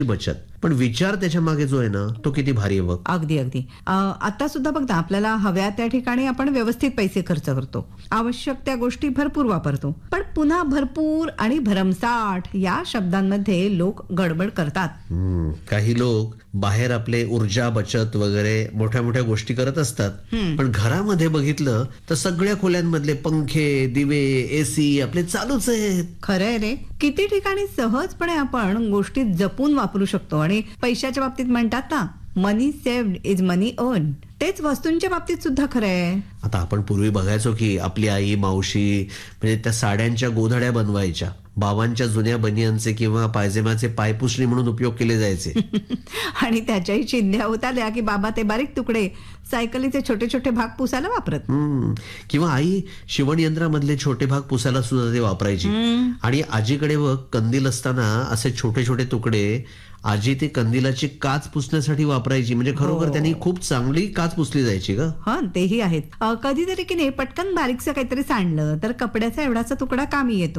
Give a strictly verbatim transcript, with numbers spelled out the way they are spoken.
बचत, पण विचार त्याच्या मागे जो आहे ना तो किती भारी आहे बघ. अगदी अगदी अ, आता सुद्धा बघ ना, आपल्याला हव्या त्या ठिकाणी आपण व्यवस्थित पैसे खर्च करतो, आवश्यक त्या गोष्टी भरपूर वापरतो, पण पुन्हा भरपूर आणि भरमसाठ या शब्दांमध्ये लोक गडबड करतात. हम्म, काही लोक बाहेर आपले ऊर्जा बचत वगैरे मोठ्या मोठ्या गोष्टी करत असतात, पण घरामध्ये बघितलं तर सगळ्या खोल्यांमधले पंखे, दिवे, एसी आपले चालूच आहेत. खरंय रे, किती ठिकाणी सहजपणे आपण गोष्टी जपून वापरू शकतो. आणि पैशाच्या बाबतीत म्हणतात ना, मनी सेव्ड इज मनी अर्न. तेच वस्तूंच्या बाबतीत सुद्धा खरं आहे. आता आपण पूर्वी बघायचो की आपली आई मावशी म्हणजे त्या साड्यांच्या गोधड्या बनवायच्या, बाबांच्या जुन्या बनियांचे किंवा पायजेमाचे पायपुसणी म्हणून उपयोग केले जायचे. आणि त्याच्याही चिंध्या होत्या की बाबा ते बारीक तुकडे सायकलीचे छोटे छोटे भाग पुसायला वापरत. हम्म, किंवा आई शिवण यंत्रामधले छोटे भाग पुसायला सुद्धा ते वापरायची. आणि आजीकडे बघ कंदील असताना असे छोटे छोटे तुकडे आजी ते कंदिलाची काच पुसण्यासाठी वापरायची. म्हणजे खरोखर त्यांनी खूप चांगली काच पुसली जायची का. हा, तेही आहेत. अ, कधीतरी की नाही पटकन बारीकचं काहीतरी सांडलं तर कपड्याचा एवढाचा तुकडा कामी येतो.